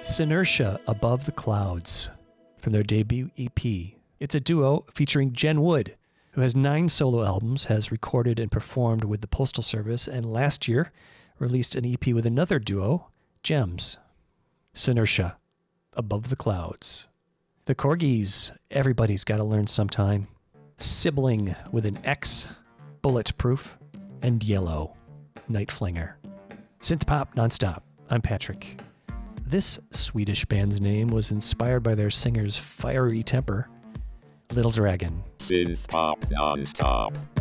Synertia, Above the Clouds, from their debut EP. It's a duo featuring Jen Wood, who has 9 solo albums, has recorded and performed with the Postal Service, and last year released an EP with another duo, Gems. Synertia, Above the Clouds. The Corgis, Everybody's Gotta Learn Sometime. Sibling with an X, Bulletproof, and Yellow, Night Flinger. Synth pop nonstop. I'm Patrick. This Swedish band's name was inspired by their singer's fiery temper, Little Dragon. Synth pop nonstop.